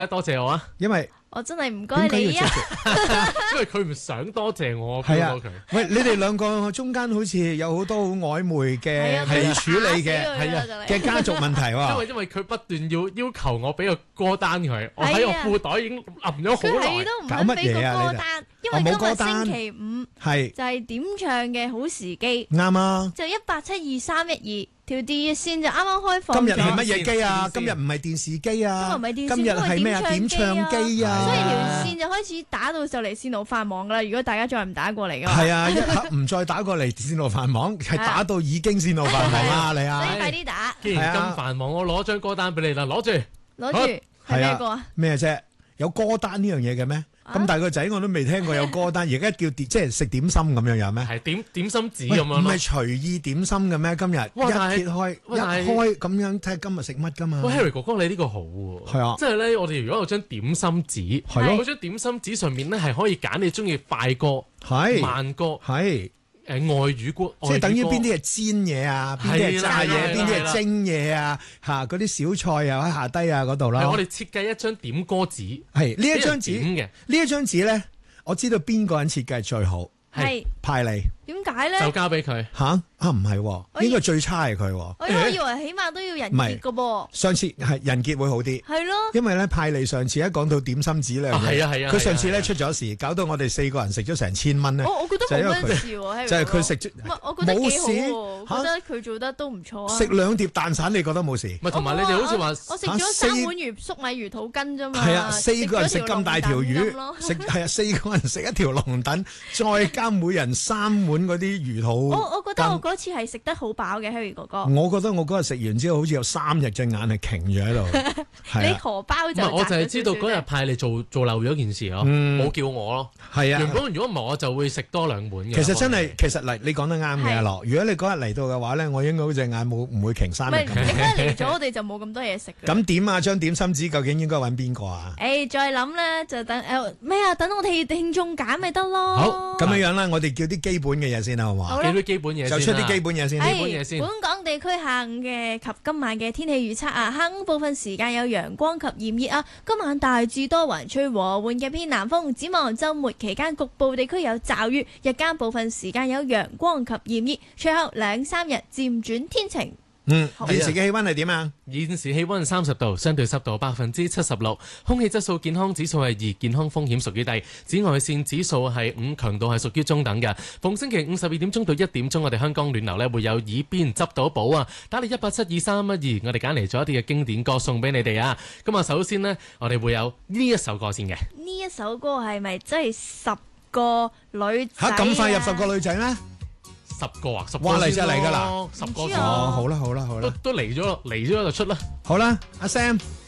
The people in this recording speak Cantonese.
多謝我啊， 因為我真係唔該你啊， 因為佢唔想多謝我， 係啊佢。 喂，你哋兩個中間好似有好多好曖昧嘅未處理嘅家族問題喎。 因為佢不斷要求我俾個歌單佢，我喺我褲袋已經揞咗好耐。 搞乜嘢啊？歌單，因為今日星期五係就係點唱嘅好時機。 啱啊！ 就1872312條電熱線就啱啱開放。 今日係乜嘢機啊？今日唔係電視機啊！今日係咩啊？點唱機啊！ 所以條線就開始打到就嚟線路繁忙噶啦。如果大家再唔打過嚟嘅話， 係啊，一刻唔再打過嚟線路繁忙，係打到已經線路繁忙啦，你啊！ 所以快啲打。 既然咁繁忙，我攞張歌單俾你啦，攞住。 係咩歌啊？ 咩啫？有歌單呢樣嘢嘅咩？咁大個仔我都未聽過有歌單，而家叫即係食點心咁樣有咩？ 係點心紙咁樣咯。 唔係隨意點心嘅咩？今日一揭開咁樣睇下今日食乜噶嘛？ 喂 Harry 哥哥，你呢個好喎。 係啊， 即係咧，我哋如果有張點心紙， 係咯， 嗰張點心紙上面咧係可以揀你中意快歌、慢歌、外語歌， 即係等於邊啲係煎嘢啊，邊啲係炸嘢，邊啲係蒸嘢啊，嚇嗰啲小菜啊喺下低啊嗰度啦。 係我哋設計一張點歌紙， 係呢一張紙嘅呢一張紙咧，我知道邊個人設計最好， 係派利。 點解咧？ 就交俾佢嚇唔係，應該最差係佢。 我以為起碼都要人傑嘅噃。 上次係人傑會好啲， 係咯， 因為咧派利上次一講到點心紙咧， 係佢上次咧出咗事，搞到我哋4個人食咗成1000蚊咧。 我覺得冇乜事喎， 就係佢食咗， 我覺得幾好喎，覺得佢做得都唔錯啊。 食2碟蛋散，你覺得冇事？ 唔係同埋你哋好似話， 我食咗3碗粟米魚肚筋啫嘛。 係啊，4個人食咁大條魚，係啊，4個人食一條龍躉，再加每人3碗嗰啲魚肚。 我覺得我嗰次係食得好飽嘅 Harry 哥哥。 我覺得我嗰日食完之後，好似有3日隻眼係擎住喺度。 你荷包就我就係知道嗰日派你做漏咗件事咯，冇叫我咯。 係啊， 原本如果唔係我就會食多2碗嘅。 其實真係，其實嚟你講得啱嘅阿樂。如果你嗰日嚟到嘅話咧，我應該嗰隻眼唔會擎3日。 你嗰日嚟咗，我哋就冇咁多嘢食。 咁點啊？張點心紙究竟應該揾邊個啊？ 再諗咧就等咩啊？等我哋聽眾揀咪得咯。 好，咁樣啦，我哋叫啲基本嘅嘢先啦，好嘛？ 叫啲基本嘢先， 就出啲基本嘢先。 本港地區下午嘅及今晚嘅天氣預測啊，下午部分時間有陽光及炎熱啊，今晚大致多雲，吹和緩嘅偏南風。展望週末期間，局部地區有驟雨，日間部分時間有陽光及炎熱，隨後2-3日漸轉天晴。 現時嘅氣溫係點啊？ 現時氣溫30度，相對濕度76%，空氣質素健康指數係2，健康風險屬於低，紫外線指數係5，強度係屬於中等嘅。逢星期5 12點鐘到1點鐘，我哋香港暖流呢會有耳邊執到寶啊！打嚟1872312，我哋揀嚟咗一啲嘅經典歌送俾你哋啊！咁啊，首先呢，我哋會有呢一首歌先嘅。 呢一首歌係咪真係10個女仔啊？ 咁快入10個女仔咩 ？10個啊，10個哇嚟就嚟㗎啦 ，10個好啦， 都嚟咗就出啦。 好啦，阿 Sam。